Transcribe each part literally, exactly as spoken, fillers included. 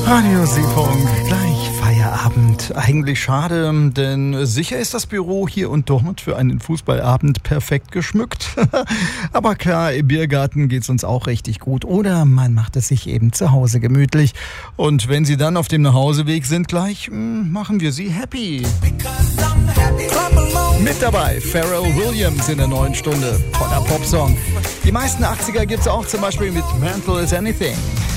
Radio Seefunk, gleich Feierabend. Eigentlich schade, denn sicher ist das Büro hier und dort für einen Fußballabend perfekt geschmückt. Aber klar, im Biergarten geht's uns auch richtig gut. Oder man macht es sich eben zu Hause gemütlich. Und wenn Sie dann auf dem Nachhauseweg sind gleich, machen wir Sie happy. Mit dabei Pharrell Williams in der neuen Stunde. Toller Popsong. Die meisten achtziger gibt's auch zum Beispiel mit Mental as Anything.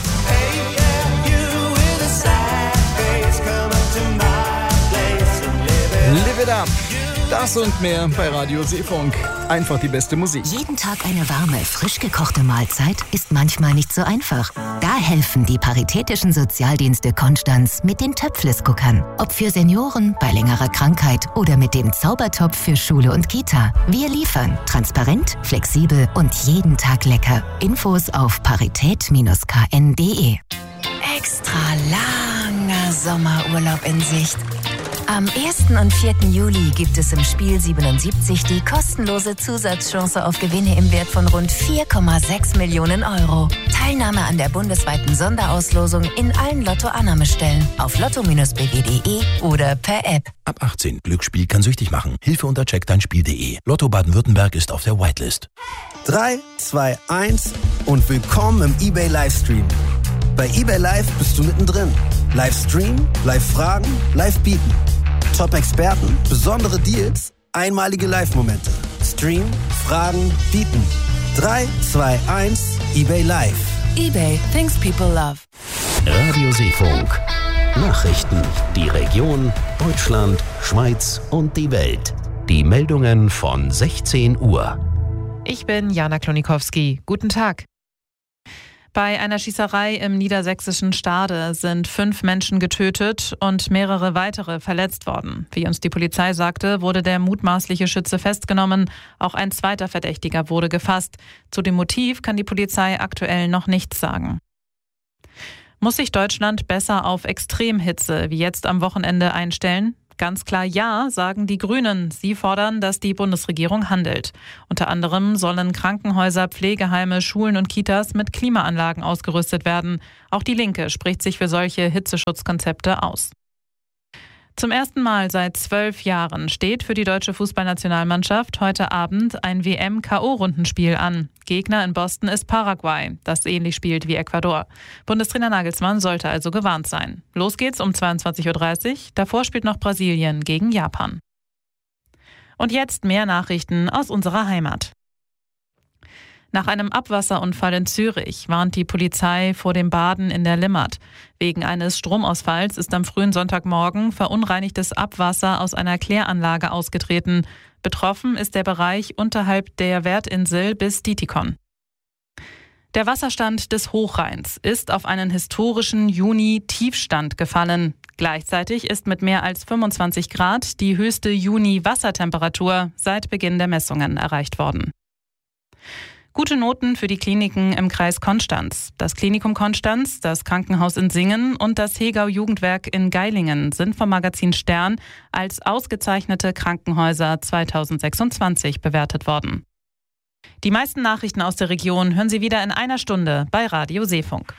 Live it up. Das und mehr bei Radio Seefunk. Einfach die beste Musik. Jeden Tag eine warme, frisch gekochte Mahlzeit ist manchmal nicht so einfach. Da helfen die Paritätischen Sozialdienste Konstanz mit den Töpfles-Cookern. Ob für Senioren, bei längerer Krankheit oder mit dem Zaubertopf für Schule und Kita. Wir liefern. Transparent, flexibel und jeden Tag lecker. Infos auf parität Bindestrich k n punkt d e. Extra langer Sommerurlaub in Sicht. Am ersten und vierten Juli gibt es im Spiel siebenundsiebzig die kostenlose Zusatzchance auf Gewinne im Wert von rund vier Komma sechs Millionen Euro. Teilnahme an der bundesweiten Sonderauslosung in allen Lotto-Annahmestellen auf lotto Bindestrich b w punkt d e oder per App. Ab achtzehn. Glücksspiel kann süchtig machen. Hilfe unter check dein spiel punkt d e. Lotto Baden-Württemberg ist auf der Whitelist. drei, zwei, eins und willkommen im eBay Livestream. Bei eBay Live bist du mittendrin. Livestream, Live-Fragen, Live-Bieten. Top-Experten, besondere Deals, einmalige Live-Momente. Stream, Fragen, Bieten. drei, zwei, eins, eBay Live. eBay, things people love. Radio Seefunk. Nachrichten, die Region, Deutschland, Schweiz und die Welt. Die Meldungen von sechzehn Uhr. Ich bin Jana Klonikowski. Guten Tag. Bei einer Schießerei im niedersächsischen Stade sind fünf Menschen getötet und mehrere weitere verletzt worden. Wie uns die Polizei sagte, wurde der mutmaßliche Schütze festgenommen. Auch ein zweiter Verdächtiger wurde gefasst. Zu dem Motiv kann die Polizei aktuell noch nichts sagen. Muss sich Deutschland besser auf Extremhitze wie jetzt am Wochenende einstellen? Ganz klar ja, sagen die Grünen. Sie fordern, dass die Bundesregierung handelt. Unter anderem sollen Krankenhäuser, Pflegeheime, Schulen und Kitas mit Klimaanlagen ausgerüstet werden. Auch die Linke spricht sich für solche Hitzeschutzkonzepte aus. Zum ersten Mal seit zwölf Jahren steht für die deutsche Fußballnationalmannschaft heute Abend ein W M-K O-Rundenspiel an. Gegner in Boston ist Paraguay, das ähnlich spielt wie Ecuador. Bundestrainer Nagelsmann sollte also gewarnt sein. Los geht's um zweiundzwanzig Uhr dreißig. Davor spielt noch Brasilien gegen Japan. Und jetzt mehr Nachrichten aus unserer Heimat. Nach einem Abwasserunfall in Zürich warnt die Polizei vor dem Baden in der Limmat. Wegen eines Stromausfalls ist am frühen Sonntagmorgen verunreinigtes Abwasser aus einer Kläranlage ausgetreten. Betroffen ist der Bereich unterhalb der Wertinsel bis Dietikon. Der Wasserstand des Hochrheins ist auf einen historischen Juni-Tiefstand gefallen. Gleichzeitig ist mit mehr als fünfundzwanzig Grad die höchste Juni-Wassertemperatur seit Beginn der Messungen erreicht worden. Gute Noten für die Kliniken im Kreis Konstanz. Das Klinikum Konstanz, das Krankenhaus in Singen und das Hegau-Jugendwerk in Geilingen sind vom Magazin Stern als ausgezeichnete Krankenhäuser zweitausendsechsundzwanzig bewertet worden. Die meisten Nachrichten aus der Region hören Sie wieder in einer Stunde bei Radio Seefunk.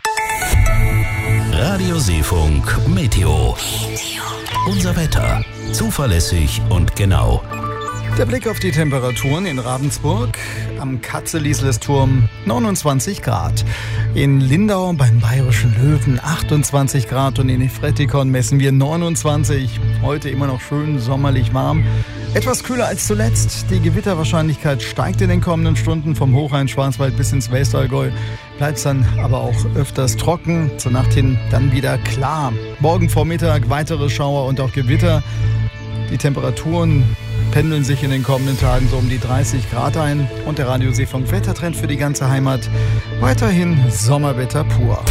Radio Seefunk Meteo. Unser Wetter. Zuverlässig und genau. Der Blick auf die Temperaturen in Ravensburg, am Katzeliesles-Turm neunundzwanzig Grad. In Lindau beim Bayerischen Löwen achtundzwanzig Grad und in Efretikon messen wir neunundzwanzig. Heute immer noch schön sommerlich warm. Etwas kühler als zuletzt. Die Gewitterwahrscheinlichkeit steigt in den kommenden Stunden vom Hochrhein-Schwarzwald bis ins Westallgäu. Bleibt es dann aber auch öfters trocken. Zur Nacht hin dann wieder klar. Morgen Vormittag weitere Schauer und auch Gewitter. Die Temperaturen pendeln sich in den kommenden Tagen so um die dreißig Grad ein. Und der Radio Seefunk Wettertrend für die ganze Heimat. Weiterhin Sommerwetter pur.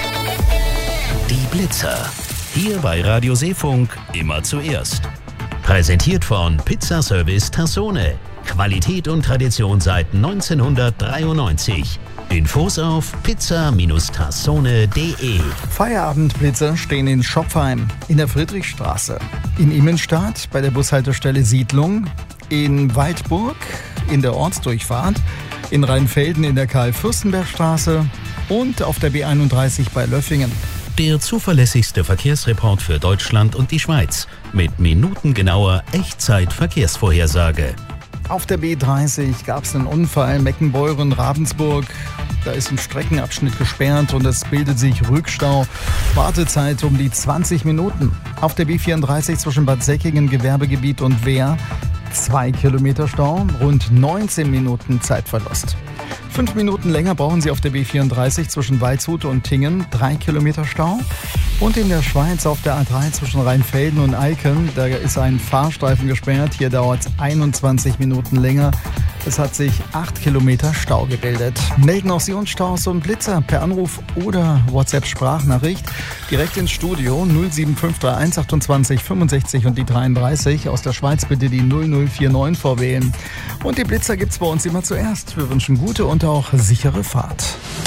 Die Blitzer. Hier bei Radio Seefunk immer zuerst. Präsentiert von Pizzaservice Tassone. Qualität und Tradition seit neunzehnhundertdreiundneunzig. Infos auf pizza Bindestrich tassone punkt de. Feierabendblitzer stehen in Schopfheim, in der Friedrichstraße, in Immenstadt bei der Bushaltestelle Siedlung, in Waldburg in der Ortsdurchfahrt, in Rheinfelden in der Karl-Fürstenberg-Straße und auf der B einunddreißig bei Löffingen. Der zuverlässigste Verkehrsreport für Deutschland und die Schweiz mit minutengenauer Echtzeit-Verkehrsvorhersage. Auf der B dreißig gab es einen Unfall, Meckenbeuren-Ravensburg. Da ist ein Streckenabschnitt gesperrt und es bildet sich Rückstau. Wartezeit um die zwanzig Minuten. Auf der B vierunddreißig zwischen Bad Säckingen, Gewerbegebiet und Wehr. Zwei Kilometer Stau, rund neunzehn Minuten Zeitverlust. Fünf Minuten länger brauchen Sie auf der B vierunddreißig zwischen Waldshut und Tingen, drei Kilometer Stau. Und in der Schweiz auf der A drei zwischen Rheinfelden und Eiken, da ist ein Fahrstreifen gesperrt. Hier dauert es einundzwanzig Minuten länger. Es hat sich acht Kilometer Stau gebildet. Melden auch Sie uns Staus und Blitzer per Anruf oder WhatsApp-Sprachnachricht direkt ins Studio null sieben fünf drei eins achtundzwanzig fünfundsechzig und die dreiunddreißig. Aus der Schweiz bitte die null null vier neun vorwählen. Und die Blitzer gibt's bei uns immer zuerst. Wir wünschen gute und auch sichere Fahrt.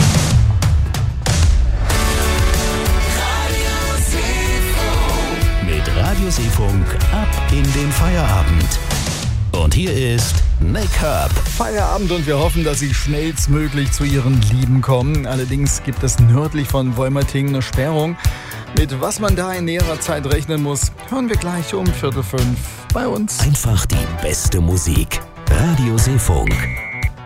Mit Radioseefunk ab in den Feierabend. Und hier ist Make-up. Feierabend und wir hoffen, dass Sie schnellstmöglich zu Ihren Lieben kommen. Allerdings gibt es nördlich von Wolmerting eine Sperrung. Mit was man da in näherer Zeit rechnen muss, hören wir gleich um Viertel fünf bei uns. Einfach die beste Musik. Radioseefunk.